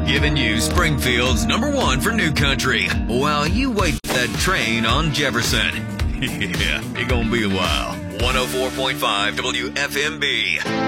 giving you Springfield's #1 for new country while you wait for that train on Jefferson. Yeah, it gonna be a while. 104.5 WFMB.